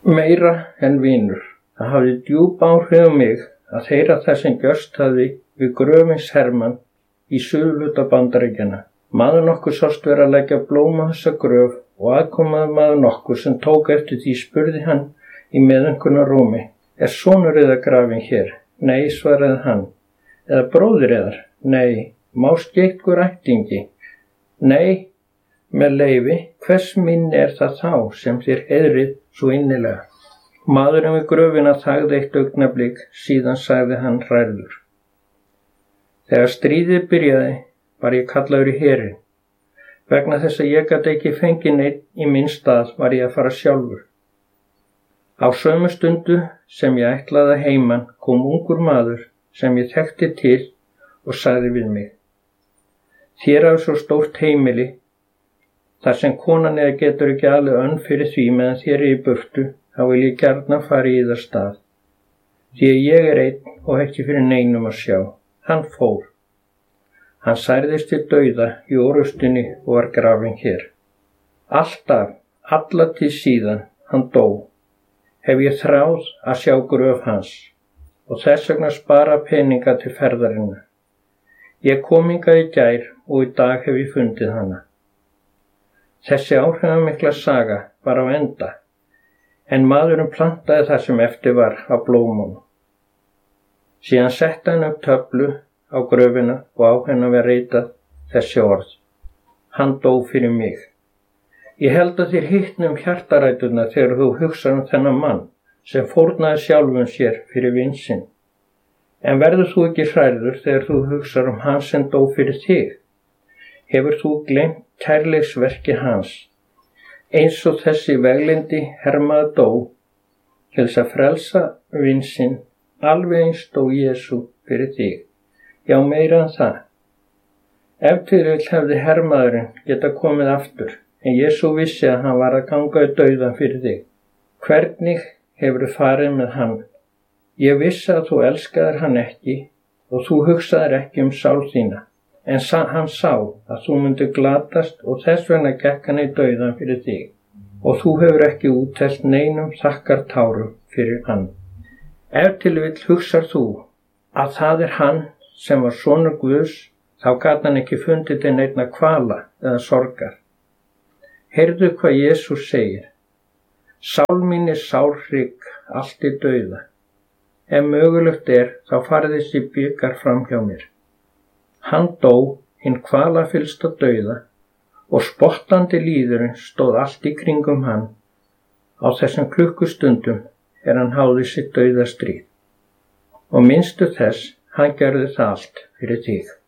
Meira en vinur. Það hafði djúp áhrif á mig að heyra það sem gjörst hafði við gröf Hins Hermann í suðurhluta Bandaríkjanna. Maður nokkur sást vera að leggja blóm á þessa gröf og aðkomaður maður nokkur sem tók eftir því spurði hann í meðaumkunarrómi: Er sonur yðar grafinn hér? Nei, svaraði hann. Eða bróðir yðar? Nei. Máski einhver ættingi? Nei. Með leyfi, hvers minni er það þá sem þér heiðrið svo innilega? Maðurinn við gröfina þagði eitt augnablik, síðan sagði hann hrærður: Þegar stríðið byrjaði var ég kallaður í herinn. Vegna þess að ég gat ekki fengið neinn í minn stað var ég að fara sjálfur. Á sömu stundu sem ég ætlaði að heiman kom ungur maður sem ég þekkti til og sagði við mig: Þér hafi svo stórt heimili, þar sem konan eða getur ekki alveg önn fyrir því meðan þér er í burtu, þá vil ég gjarnan fara í yðar stað. Því að ég er einn og ekki fyrir neinum að sjá. Hann fór. Hann særðist til dauða í orrustunni og var grafinn hér. Alltaf, alla tíð síðan hann dó, hef ég þráð að sjá gröf hans og þess vegna spara peninga til ferðarinnar. Ég kom hingað í gær og í dag hef ég fundið hana. Þessi áhrifamikla saga var á enda, en maðurinn plantaði það sem eftir var af blómunum. Síðan setti hann upp töflu á gröfina og á hennar var ritað þessi orð: Hann dó fyrir mig. Ég held að þér hittni hjartaræturnar þegar þú hugsar þennan mann sem fórnaði sjálfum sér fyrir vin sinn. En verður þú ekki hrærður þegar þú hugsar hann sem dó fyrir þig? Hefur þú gleymt kærleiksverki hans, eins og þessi veglindi hermaður dó til þess að frelsa vin sinn, alveg eins dó Jesú fyrir þig. Já, meira en það. Ef til vill hefði hermaðurinn geta komið aftur, en Jesú vissi að hann var að ganga í dauðan fyrir þig. Hvernig hefur farið með hann? Ég vissi að þú elskaðir hann ekki og þú hugsaðir ekki sál þína, en hann sá að þú myndi glatast og þess vegna gekk hann í dauðan fyrir þig og þú hefur ekki úttelt neinum þakkartárum fyrir hann. Ef til vill hugsar þú að það er hann sem var sonur Guðs, þá gat hann ekki fundið til neinna kvala eða sorgar. Heyrðu hvað Jesús segir: Sál mín er sárhrygg allt í dauða. Ef mögulegt er, þá farið þessi bikar fram hjá mér. Hann dó hinn kvalafyllsta dauða og spottandi lýðurinn stóð allt í kringum hann. Á þessum klukkustundum er hann háði sitt dauðastríð. Og minnstu þess, hann gerði það allt fyrir þig.